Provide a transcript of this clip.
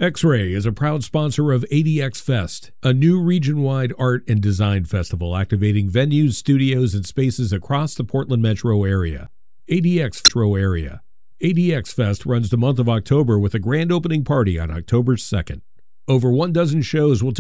X-Ray is a proud sponsor of ADX Fest, a new region-wide art and design festival activating venues, studios, and spaces across the Portland metro area. ADX Fest runs the month of October with a grand opening party on October 2nd. Over 1 dozen shows will